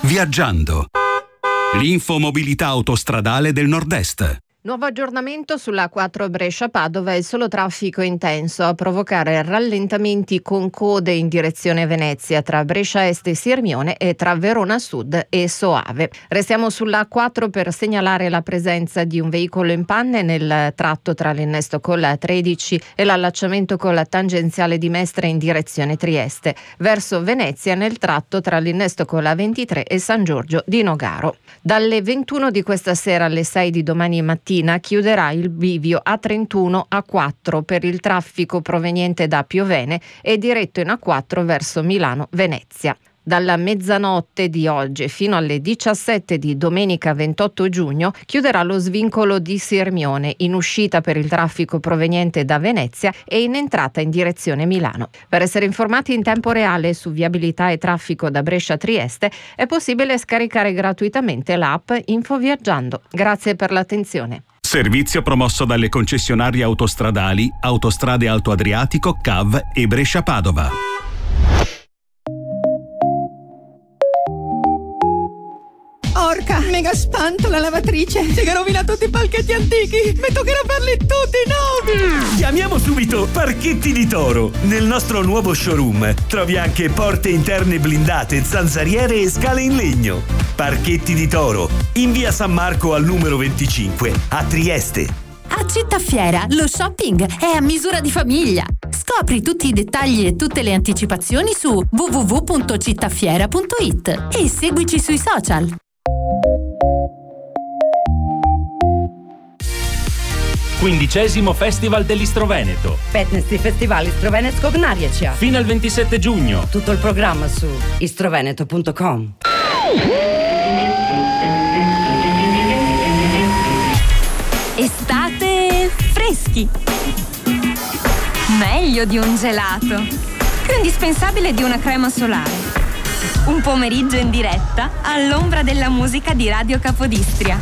Viaggiando. L'infomobilità autostradale del Nord-Est. Nuovo aggiornamento sulla A4 Brescia-Padova. È solo traffico intenso a provocare rallentamenti con code in direzione Venezia tra Brescia Est e Sirmione e tra Verona Sud e Soave. Restiamo sulla A4 per segnalare la presenza di un veicolo in panne nel tratto tra l'innesto con la 13 e l'allacciamento con la tangenziale di Mestre in direzione Trieste, verso Venezia nel tratto tra l'innesto con la 23 e San Giorgio di Nogaro. Dalle 21 di questa sera alle 6 di domani mattina chiuderà il bivio A31 A4 per il traffico proveniente da Piovene e diretto in A4 verso Milano-Venezia. Dalla mezzanotte di oggi fino alle 17 di domenica 28 giugno chiuderà lo svincolo di Sirmione in uscita per il traffico proveniente da Venezia e in entrata in direzione Milano. Per essere informati in tempo reale su viabilità e traffico da Brescia a Trieste è possibile scaricare gratuitamente l'app Infoviaggiando. Grazie per l'attenzione. Servizio promosso dalle concessionarie autostradali Autostrade Alto Adriatico, CAV e Brescia-Padova. Porca, mega spanto la lavatrice. Si è rovinato tutti i palchetti antichi. Mi toccherà farli tutti nuovi. Chiamiamo subito Parchetti di Toro. Nel nostro nuovo showroom trovi anche porte interne blindate, zanzariere e scale in legno. Parchetti di Toro, in via San Marco al numero 25, a Trieste. A Cittafiera lo shopping è a misura di famiglia. Scopri tutti i dettagli e tutte le anticipazioni su www.cittafiera.it e seguici sui social. Quindicesimo Festival dell'Istroveneto. 15. Festival Istrovenetskog narječja. Fino al 27 giugno. Tutto il programma su istroveneto.com. Estate freschi. Meglio di un gelato. Più indispensabile di una crema solare. Un pomeriggio in diretta all'ombra della musica di Radio Capodistria.